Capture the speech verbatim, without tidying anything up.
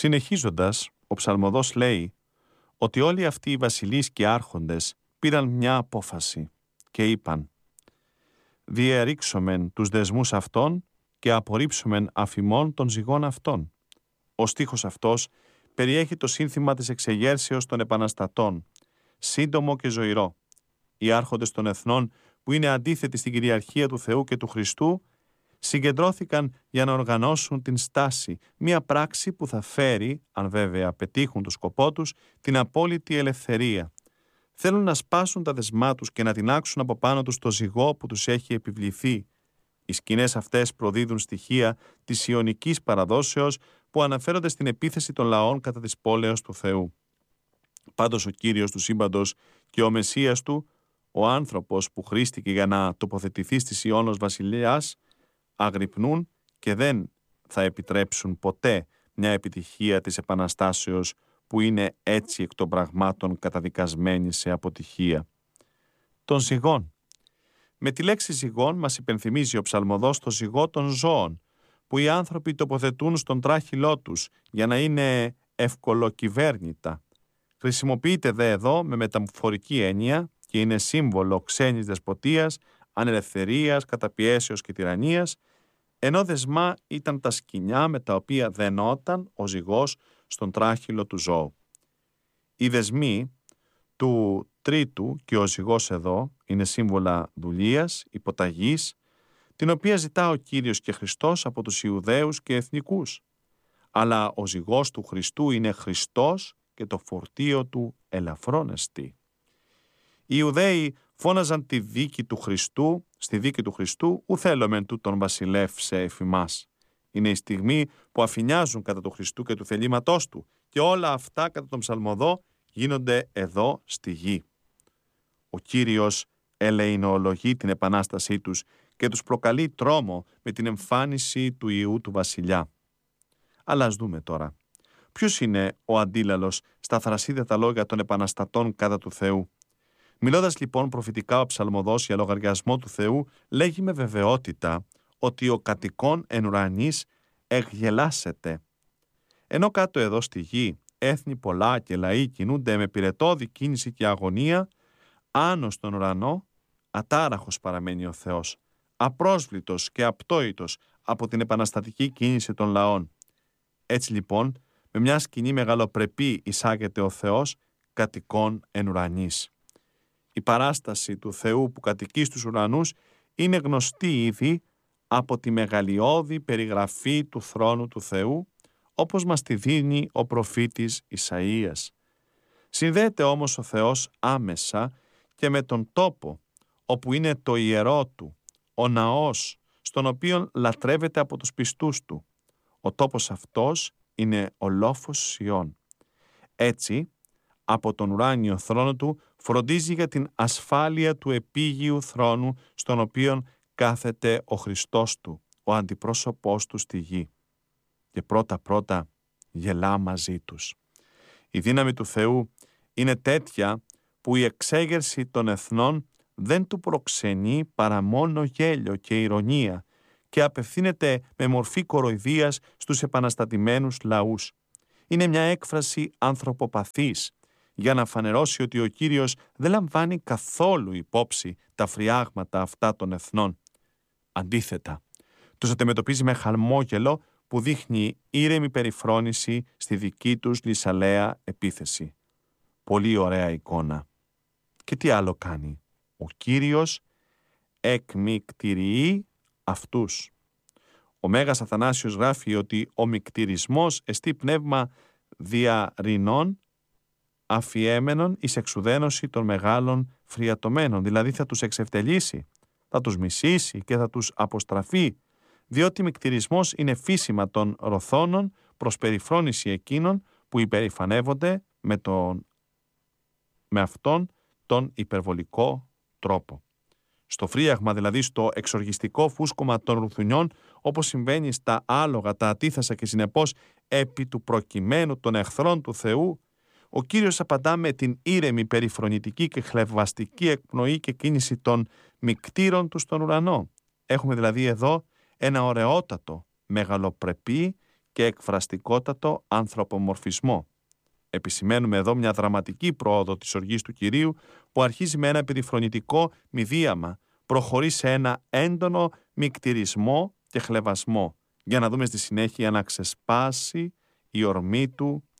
Συνεχίζοντας, ο ψαλμοδός λέει ότι όλοι αυτοί οι βασιλείς και άρχοντες πήραν μια απόφαση και είπαν «Διερρήξομεν τους δεσμούς αυτών και απορρίψομεν αφημών των ζυγών αυτών». Ο στίχος αυτός περιέχει το σύνθημα της εξεγέρσεως των επαναστατών, σύντομο και ζωηρό. Οι άρχοντες των εθνών, που είναι αντίθετοι στην κυριαρχία του Θεού και του Χριστού, συγκεντρώθηκαν για να οργανώσουν την στάση, μια πράξη που θα φέρει, αν βέβαια πετύχουν το σκοπό τους, την απόλυτη ελευθερία. Θέλουν να σπάσουν τα δεσμά τους και να τινάξουν από πάνω τους το ζυγό που τους έχει επιβληθεί. Οι σκηνές αυτές προδίδουν στοιχεία της ιωνικής παραδόσεως που αναφέρονται στην επίθεση των λαών κατά της πόλεως του Θεού. Πάντως ο Κύριος του σύμπαντος και ο Μεσσίας του, ο άνθρωπος που χρήστηκε για να τοποθετηθεί στη Σιών ως βασιλιάς, αγρυπνούν και δεν θα επιτρέψουν ποτέ μια επιτυχία της Επαναστάσεως που είναι έτσι εκ των πραγμάτων καταδικασμένη σε αποτυχία. Των ζυγών. Με τη λέξη ζυγών μας υπενθυμίζει ο ψαλμοδός το ζυγό των ζώων, που οι άνθρωποι τοποθετούν στον τράχυλό τους για να είναι ευκολοκυβέρνητα. Χρησιμοποιείται δε εδώ με μεταφορική έννοια και είναι σύμβολο ξένης δεσποτείας, ανελευθερίας, καταπιέσεως και τυραννίας, ενώ δεσμά ήταν τα σκοινιά με τα οποία δενόταν ο ζυγός στον τράχυλο του ζώου. Οι δεσμοί του τρίτου και ο ζυγός εδώ είναι σύμβολα δουλείας, υποταγής, την οποία ζητά ο Κύριος και Χριστός από τους Ιουδαίους και εθνικούς. Αλλά ο ζυγός του Χριστού είναι Χριστός και το φορτίο του ελαφρόν εστί. Οι Ιουδαίοι φώναζαν τη δίκη του Χριστού, στη δίκη του Χριστού ου θέλομεν τούτον βασιλεύ σε εφημάς. Είναι η στιγμή που αφηνιάζουν κατά του Χριστού και του θελήματός του και όλα αυτά κατά τον ψαλμοδό γίνονται εδώ στη γη. Ο Κύριος ελεηνολογεί την επανάστασή τους και τους προκαλεί τρόμο με την εμφάνιση του Ιού του βασιλιά. Αλλά ας δούμε τώρα. Ποιος είναι ο αντίλαλος στα θρασίδετα λόγια των επαναστατών κατά του Θεού? Μιλώντας λοιπόν προφητικά ο ψαλμοδός για λογαριασμό του Θεού, λέγει με βεβαιότητα ότι ο κατοικών εν ουρανής εκγελάσεται. Ενώ κάτω εδώ στη γη έθνη πολλά και λαοί κινούνται με πυρετώδη κίνηση και αγωνία, άνω στον ουρανό ατάραχος παραμένει ο Θεός, απρόσβλητος και απτόητος από την επαναστατική κίνηση των λαών. Έτσι λοιπόν, με μια σκηνή μεγαλοπρεπή εισάγεται ο Θεός κατοικών εν ουρανής. Η παράσταση του Θεού που κατοικεί στους ουρανούς είναι γνωστή ήδη από τη μεγαλειώδη περιγραφή του θρόνου του Θεού, όπως μας τη δίνει ο προφήτης Ισαΐας. Συνδέεται όμως ο Θεός άμεσα και με τον τόπο, όπου είναι το ιερό του, ο ναός, στον οποίο λατρεύεται από τους πιστούς του. Ο τόπος αυτός είναι ο λόφος Σιών. Έτσι, από τον ουράνιο θρόνο του φροντίζει για την ασφάλεια του επίγειου θρόνου στον οποίον κάθεται ο Χριστός του, ο αντιπρόσωπός του στη γη. Και πρώτα-πρώτα γελά μαζί τους. Η δύναμη του Θεού είναι τέτοια που η εξέγερση των εθνών δεν του προξενεί παρά μόνο γέλιο και ηρωνία και απευθύνεται με μορφή κοροϊδίας στους επαναστατημένους λαούς. Είναι μια έκφραση ανθρωποπαθής για να φανερώσει ότι ο Κύριος δεν λαμβάνει καθόλου υπόψη τα φριάγματα αυτά των εθνών. Αντίθετα, τους αντιμετωπίζει με χαμόγελο που δείχνει ήρεμη περιφρόνηση στη δική τους λυσαλέα επίθεση. Πολύ ωραία εικόνα. Και τι άλλο κάνει? Ο Κύριος εκμυκτηριεί αυτούς. Ο Μέγας Αθανάσιος γράφει ότι ο μικτηρισμός εστί πνεύμα διαρρινών αφιέμενων εις εξουδένωση των μεγάλων φριατωμένων, δηλαδή θα τους εξευτελίσει, θα τους μισήσει και θα τους αποστραφεί, διότι μικτηρισμός είναι φύσιμα των ροθώνων προς περιφρόνηση εκείνων που υπερηφανεύονται με, τον, με αυτόν τον υπερβολικό τρόπο. Στο φρίαγμα, δηλαδή στο εξοργιστικό φούσκωμα των ρουθουνιών, όπως συμβαίνει στα άλογα, τα ατίθασα και συνεπώς επί του προκειμένου των εχθρών του Θεού, ο Κύριος απαντά με την ήρεμη, περιφρονητική και χλευαστική εκπνοή και κίνηση των μικτήρων του στον ουρανό. Έχουμε δηλαδή εδώ ένα ωραιότατο, μεγαλοπρεπή και εκφραστικότατο ανθρωπομορφισμό. Επισημαίνουμε εδώ μια δραματική πρόοδο της οργής του Κυρίου που αρχίζει με ένα περιφρονητικό μηδίαμα, προχωρεί σε ένα έντονο μικτηρισμό και χλευασμό, για να δούμε στη συνέχεια να ξεσπάσει η ορμή του